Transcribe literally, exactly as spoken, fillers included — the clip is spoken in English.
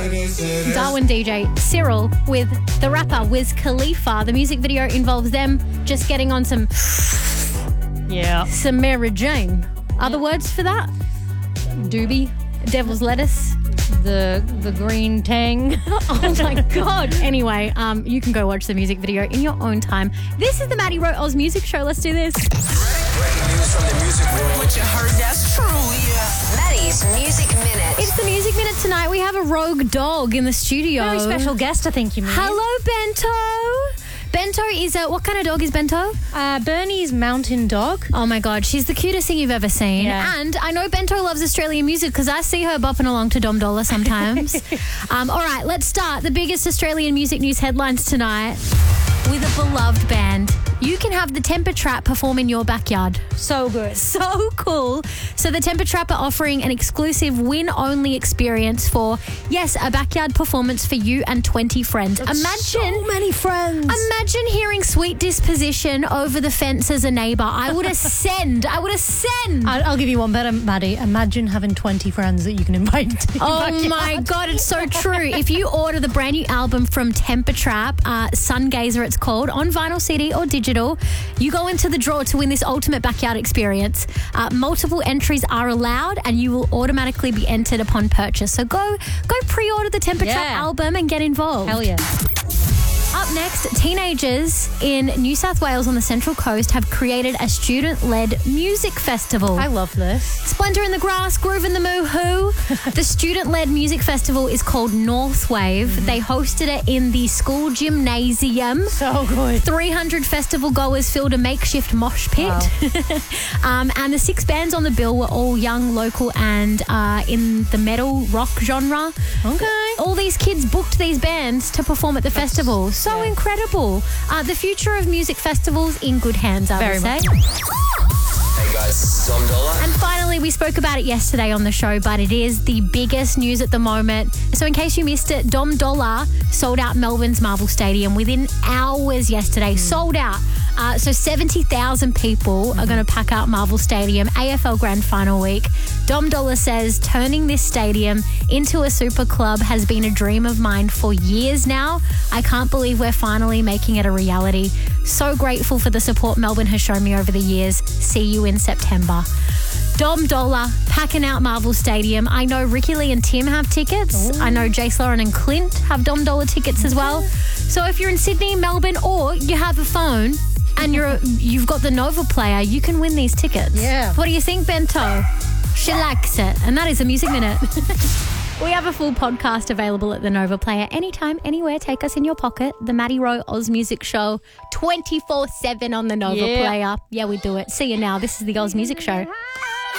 Darwin D J Cyril with the rapper Wiz Khalifa. The music video involves them just getting on some Yeah. some Mary Jane. Other words for that? Doobie. Devil's lettuce. The the green tang. Oh my God. Anyway, um, you can go watch the music video in your own time. This is the Maddie Rowe Oz Music Show. Let's do this. Breaking news from the music world. What you heard, that's true, yeah. Maddie's Music Minute. It's the Music Minute tonight. We have a rogue dog in the studio. Very special guest, I think you mean. Hello, Bento. Bento is a... What kind of dog is Bento? Uh, Bernie's mountain dog. Oh, my God. She's the cutest thing you've ever seen. Yeah. And I know Bento loves Australian music because I see her bopping along to Dom Dollar sometimes. um, all right, let's start. The biggest Australian music news headlines tonight with a beloved band. You can have the Temper Trap perform in your backyard. So good. So cool. So the Temper Trap are offering an exclusive win-only experience for, yes, a backyard performance for you and twenty friends. Imagine so many friends. Imagine hearing Sweet Disposition over the fence as a neighbour. I would ascend. I would ascend. I'll, I'll give you one better, Maddie. Imagine having twenty friends that you can invite to your Oh backyard. my God, it's so true. If you order the brand new album from Temper Trap, uh, Sungazer it's called, on vinyl C D or digital, you go into the draw to win this ultimate backyard experience. Uh, multiple entries are allowed and you will automatically be entered upon purchase. So go go pre-order the Temper Trap Yeah. album and get involved. Hell yeah. Up next, teenagers in New South Wales on the Central Coast have created a student-led music festival. I love this. Splendour in the Grass, Groove in the Moo Hoo. The student-led music festival is called Northwave. Mm-hmm. They hosted it in the school gymnasium. So good. three hundred festival goers filled a makeshift mosh pit. Wow. um, and the six bands on the bill were all young, local, and uh, in the metal rock genre. Okay. All these kids booked these bands to perform at the festival. So yeah. incredible. Uh, the future of music festivals in good hands, I Very would say. much. Hey guys, Dom Dollar. And finally, we spoke about it yesterday on the show, but it is the biggest news at the moment. So in case you missed it, Dom Dollar sold out Melbourne's Marvel Stadium within hours yesterday. Mm. Sold out. Uh, so seventy thousand people mm-hmm. are going to pack out Marvel Stadium, A F L Grand Final week. Dom Dollar says turning this stadium into a super club has been a dream of mine for years now. I can't believe we're finally making it a reality. So grateful for the support Melbourne has shown me over the years. See you in September. Dom Dollar packing out Marvel Stadium. I know Ricky Lee and Tim have tickets. Ooh. I know Jace Lauren and Clint have Dom Dollar tickets as well. So if you're in Sydney, Melbourne, or you have a phone and you're you've got the Nova player, you can win these tickets. Yeah. What do you think, Bento? She likes it. And that is a Music Minute. We have a full podcast available at the Nova Player. Anytime, anywhere, take us in your pocket. The Maddie Rowe Oz Music Show, twenty-four seven on the Nova Yeah. Player. Yeah, we do it. See you now. This is the Oz Music Show.